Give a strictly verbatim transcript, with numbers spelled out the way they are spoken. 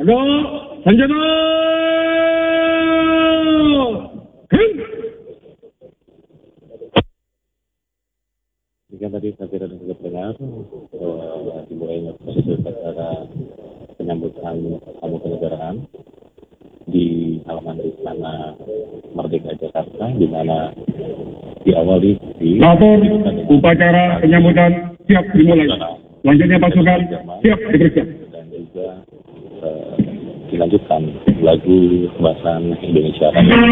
Marga Sanjana. Jika tadi saya tidak bisa dengar bahwa dimulainya proses upacara penyambutan tamu kenegaraan di halaman Istana Merdeka Jakarta, di mana diawali di Lapor upacara penyambutan siap dimulai. Selanjutnya pasukan siap diperiksa. Dan juga uh, dilanjutkan lagu kebahasa Indonesia.